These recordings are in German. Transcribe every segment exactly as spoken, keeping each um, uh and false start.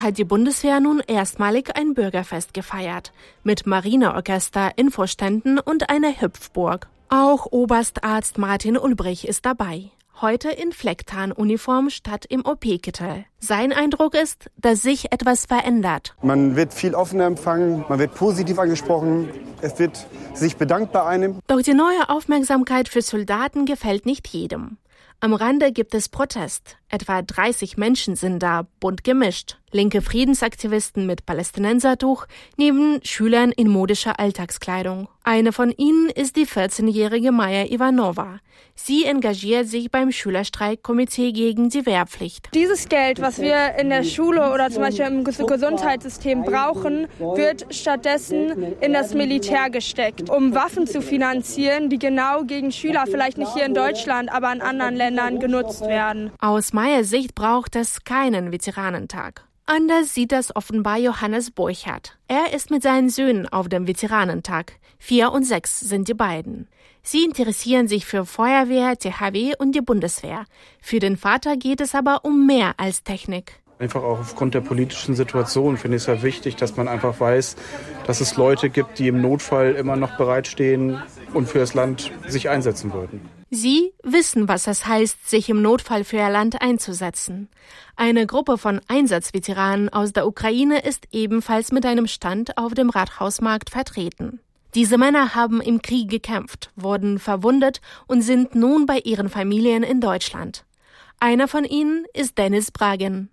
hat die Bundeswehr nun erstmalig ein Bürgerfest gefeiert. Mit Marineorchester, Infoständen und einer Hüpfburg. Auch Oberstarzt Martin Ulbrich ist dabei. Heute in Flecktarnuniform statt im O P-Kittel. Sein Eindruck ist, dass sich etwas verändert. Man wird viel offener empfangen, man wird positiv angesprochen, es wird sich bedankt bei einem. Doch die neue Aufmerksamkeit für Soldaten gefällt nicht jedem. Am Rande gibt es Protest. Etwa dreißig Menschen sind da, bunt gemischt. Linke Friedensaktivisten mit Palästinensertuch, neben Schülern in modischer Alltagskleidung. Eine von ihnen ist die vierzehnjährige Maja Ivanova. Sie engagiert sich beim Schülerstreikkomitee gegen die Wehrpflicht. Dieses Geld, was wir in der Schule oder zum Beispiel im Gesundheitssystem brauchen, wird stattdessen in das Militär gesteckt, um Waffen zu finanzieren, die genau gegen Schüler, vielleicht nicht hier in Deutschland, aber in anderen Ländern genutzt werden. Aus Mayas Sicht braucht es keinen Veteranentag. Anders sieht das offenbar Johannes Burchardt. Er ist mit seinen Söhnen auf dem Veteranentag. Vier und sechs sind die beiden. Sie interessieren sich für Feuerwehr, T H W und die Bundeswehr. Für den Vater geht es aber um mehr als Technik. Einfach auch aufgrund der politischen Situation finde ich es ja wichtig, dass man einfach weiß, dass es Leute gibt, die im Notfall immer noch bereitstehen und für das Land sich einsetzen würden. Sie wissen, was es heißt, sich im Notfall für ihr Land einzusetzen. Eine Gruppe von Einsatzveteranen aus der Ukraine ist ebenfalls mit einem Stand auf dem Rathausmarkt vertreten. Diese Männer haben im Krieg gekämpft, wurden verwundet und sind nun bei ihren Familien in Deutschland. Einer von ihnen ist Dennis Bragin.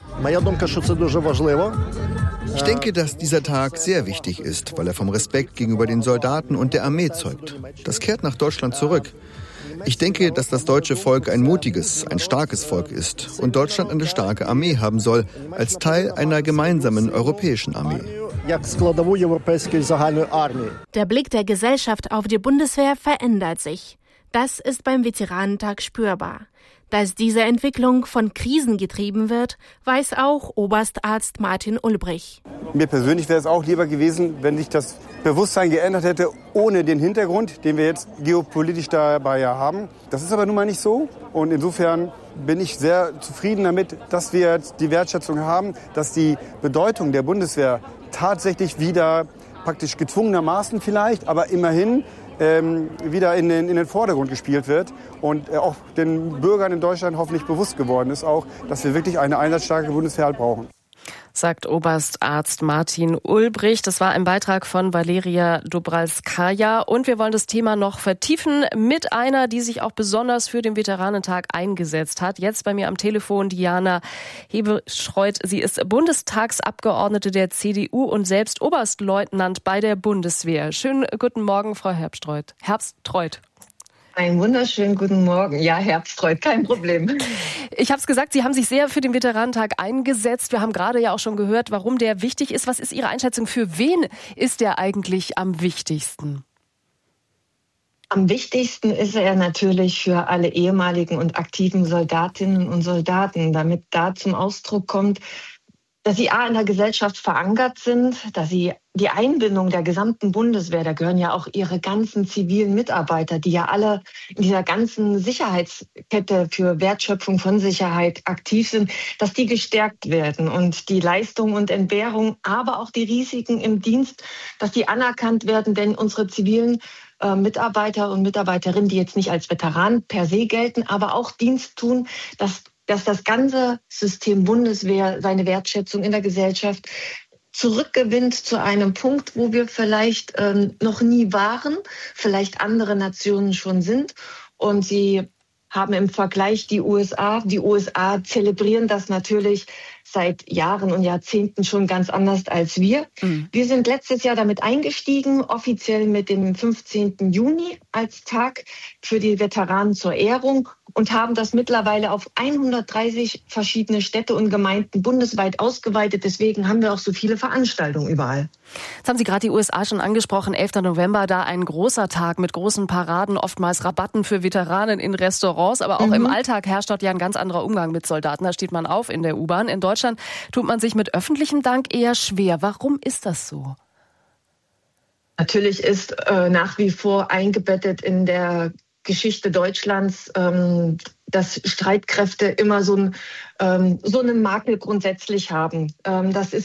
Ich denke, dass dieser Tag sehr wichtig ist, weil er vom Respekt gegenüber den Soldaten und der Armee zeugt. Das kehrt nach Deutschland zurück. Ich denke, dass das deutsche Volk ein mutiges, ein starkes Volk ist und Deutschland eine starke Armee haben soll, als Teil einer gemeinsamen europäischen Armee. Der Blick der Gesellschaft auf die Bundeswehr verändert sich. Das ist beim Veteranentag spürbar. Dass diese Entwicklung von Krisen getrieben wird, weiß auch Oberstarzt Martin Ulbrich. Mir persönlich wäre es auch lieber gewesen, wenn sich das Bewusstsein geändert hätte, ohne den Hintergrund, den wir jetzt geopolitisch dabei ja haben. Das ist aber nun mal nicht so. Und insofern bin ich sehr zufrieden damit, dass wir jetzt die Wertschätzung haben, dass die Bedeutung der Bundeswehr tatsächlich wieder praktisch gezwungenermaßen vielleicht, aber immerhin ähm, wieder in den, in den Vordergrund gespielt wird und äh, auch den Bürgern in Deutschland hoffentlich bewusst geworden ist, auch, dass wir wirklich eine einsatzstarke Bundeswehr halt brauchen. Sagt Oberstarzt Martin Ulbrich. Das war ein Beitrag von Valeria Dobralskaja. Und wir wollen das Thema noch vertiefen mit einer, die sich auch besonders für den Veteranentag eingesetzt hat. Jetzt bei mir am Telefon Diana Hebestreuth. Sie ist Bundestagsabgeordnete der C D U und selbst Oberstleutnant bei der Bundeswehr. Schönen guten Morgen, Frau Herbstreuth. Herbstreuth. Einen wunderschönen guten Morgen. Ja, Herbstreuth, kein Problem. Ich habe es gesagt, Sie haben sich sehr für den Veteranentag eingesetzt. Wir haben gerade ja auch schon gehört, warum der wichtig ist. Was ist Ihre Einschätzung? Für wen ist der eigentlich am wichtigsten? Am wichtigsten ist er natürlich für alle ehemaligen und aktiven Soldatinnen und Soldaten, damit da zum Ausdruck kommt, dass sie A, in der Gesellschaft verankert sind, dass sie die Einbindung der gesamten Bundeswehr, da gehören ja auch ihre ganzen zivilen Mitarbeiter, die ja alle in dieser ganzen Sicherheitskette für Wertschöpfung von Sicherheit aktiv sind, dass die gestärkt werden und die Leistung und Entbehrung, aber auch die Risiken im Dienst, dass die anerkannt werden, denn unsere zivilen äh, Mitarbeiter und Mitarbeiterinnen, die jetzt nicht als Veteran per se gelten, aber auch Dienst tun, dass dass das ganze System Bundeswehr seine Wertschätzung in der Gesellschaft zurückgewinnt zu einem Punkt, wo wir vielleicht ähm, noch nie waren, vielleicht andere Nationen schon sind. Und sie haben im Vergleich die U S A, die U S A zelebrieren das natürlich seit Jahren und Jahrzehnten schon ganz anders als wir. Mhm. Wir sind letztes Jahr damit eingestiegen, offiziell mit dem fünfzehnten Juni als Tag für die Veteranen zur Ehrung und haben das mittlerweile auf hundertdreißig verschiedene Städte und Gemeinden bundesweit ausgeweitet. Deswegen haben wir auch so viele Veranstaltungen überall. Jetzt haben Sie gerade die U S A schon angesprochen. elfter November, da ein großer Tag mit großen Paraden, oftmals Rabatten für Veteranen in Restaurants. Aber auch mhm. im Alltag herrscht dort ja ein ganz anderer Umgang mit Soldaten. Da steht man auf in der U-Bahn. In Deutschland tut man sich mit öffentlichem Dank eher schwer. Warum ist das so? Natürlich ist äh, nach wie vor eingebettet in der Geschichte Deutschlands, ähm, dass Streitkräfte immer so, ein, ähm, so einen Makel grundsätzlich haben. Ähm, das ist